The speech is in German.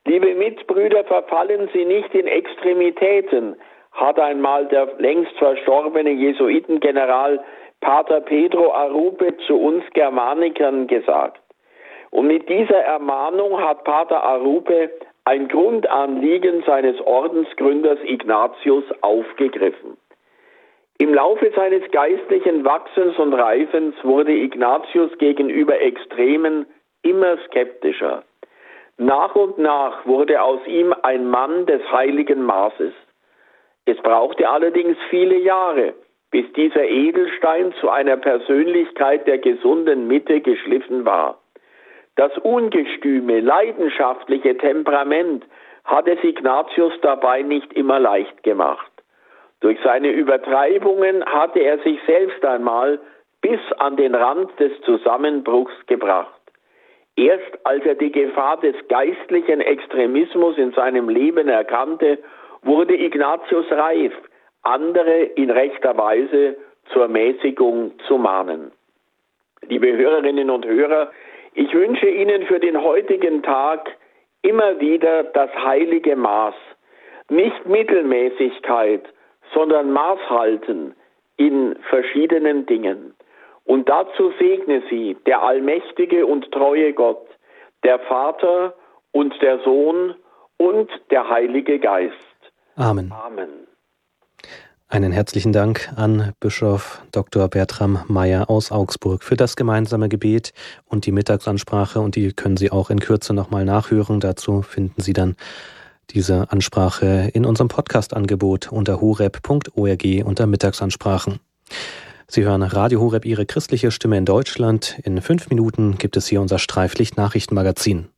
Liebe Mitbrüder, verfallen Sie nicht in Extremitäten, hat einmal der längst verstorbene Jesuitengeneral Pater Pedro Arrupe zu uns Germanikern gesagt. Und mit dieser Ermahnung hat Pater Arrupe ein Grundanliegen seines Ordensgründers Ignatius aufgegriffen. Im Laufe seines geistlichen Wachsens und Reifens wurde Ignatius gegenüber Extremen immer skeptischer. Nach und nach wurde aus ihm ein Mann des heiligen Maßes. Es brauchte allerdings viele Jahre, bis dieser Edelstein zu einer Persönlichkeit der gesunden Mitte geschliffen war. Das ungestüme, leidenschaftliche Temperament hat es Ignatius dabei nicht immer leicht gemacht. Durch seine Übertreibungen hatte er sich selbst einmal bis an den Rand des Zusammenbruchs gebracht. Erst als er die Gefahr des geistlichen Extremismus in seinem Leben erkannte, wurde Ignatius reif, andere in rechter Weise zur Mäßigung zu mahnen. Liebe Hörerinnen und Hörer, ich wünsche Ihnen für den heutigen Tag immer wieder das heilige Maß, nicht Mittelmäßigkeit, sondern Maß halten in verschiedenen Dingen. Und dazu segne Sie der allmächtige und treue Gott, der Vater und der Sohn und der Heilige Geist. Amen. Amen. Einen herzlichen Dank an Bischof Dr. Bertram Meyer aus Augsburg für das gemeinsame Gebet und die Mittagsansprache. Und die können Sie auch in Kürze nochmal nachhören. Dazu finden Sie dann diese Ansprache in unserem Podcast-Angebot unter horeb.org unter Mittagsansprachen. Sie hören Radio Horeb, Ihre christliche Stimme in Deutschland. In 5 Minuten gibt es hier unser Streiflicht-Nachrichtenmagazin.